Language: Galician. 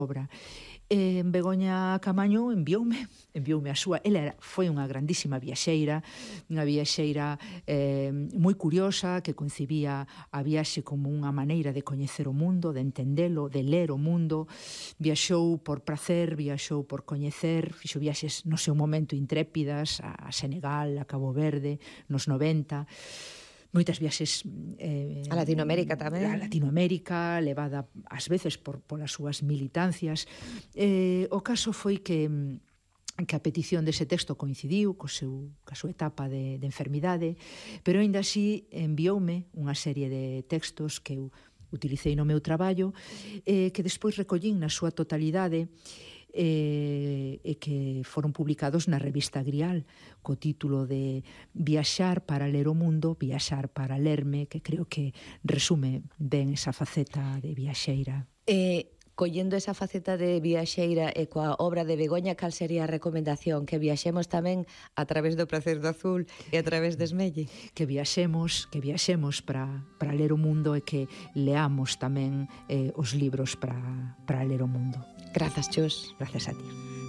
obra. Begoña Camaño envioume a súa. Ela foi unha grandísima viaxeira, moi curiosa, que concibía a viaxe como unha maneira de coñecer o mundo, de entendelo, de ler o mundo. Viaxou por prazer, viaxou por coñecer, fixo viaxes no seu momento intrépidas a Senegal, a Cabo Verde, nos 90. Moitas viaxes A Latinoamérica tamén. a Latinoamérica, levada ás veces polas súas militancias. O caso foi que a petición dese texto coincidiu ca súa etapa de enfermidade, pero aínda así envioume unha serie de textos que eu utilicei no meu traballo, que despois recollín na súa totalidade, e que foron publicados na revista Grial co título de Viaxar para ler o mundo, viaxar para lerme, que creo que resume ben esa faceta de viaxeira. Collendo esa faceta de viaxeira e coa obra de Begoña, cal sería a recomendación? Que viaxemos tamén a través do Pracer do Azul e a través de Esmelle? Que viaxemos para ler o mundo e que leamos tamén os libros para ler o mundo. Grazas, Chus. Gracias a ti.